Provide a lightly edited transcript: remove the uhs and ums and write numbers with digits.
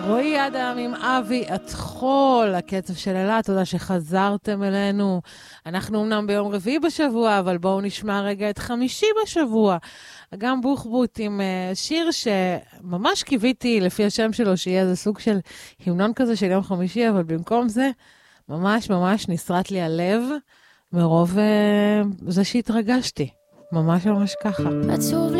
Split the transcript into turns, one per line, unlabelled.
רועי אדם עם אבי התחול, הקצב של אלה, תודה שחזרתם אלינו. אנחנו אמנם ביום רביעי בשבוע, אבל בואו נשמע רגע את חמישי בשבוע. גם בוחבוט עם שיר שממש קיוויתי לפי השם שלו, שיהיה איזה סוג של המנון כזה של יום חמישי, אבל במקום זה ממש ממש נסרט לי הלב מרוב זה שהתרגשתי. ממש ממש ככה. עצוב